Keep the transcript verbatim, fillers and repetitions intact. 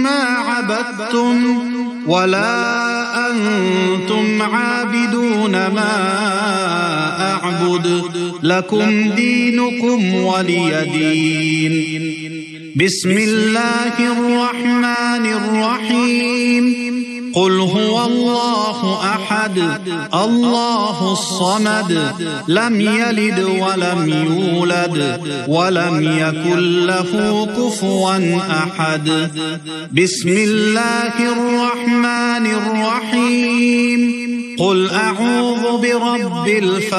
ما عبدتم ولا أنتم عابدون ما أعبد لكم دينكم ولي دين. بسم الله الرحمن الرحيم. قل هو الله أحد الله الصمد لم يلد ولم يولد ولم يكن له كفوا أحد. بسم الله الرحمن الرحيم. قل أعوذ برب الفلق